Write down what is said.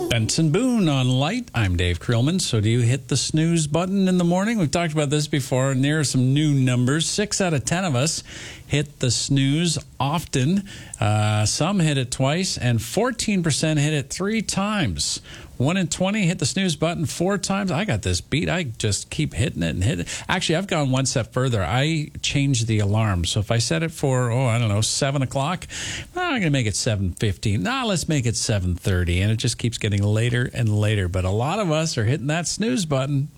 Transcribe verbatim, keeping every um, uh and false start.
Benson Boone on Light. I'm Dave Krillman. So do you hit the snooze button in the morning? We've talked about this before, and there are some new numbers. Six out of ten of us hit the snooze often. Uh, some hit it twice, and fourteen percent hit it three times. One in twenty hit the snooze button four times. I got this beat. I just keep hitting it and hitting it. Actually, I've gone one step further. I changed the alarm. So if I set it for, oh, I don't know, seven o'clock, well, I'm going to make it seven fifteen. Nah, let's make it seven thirty. And it just keeps getting later and later. But a lot of us are hitting that snooze button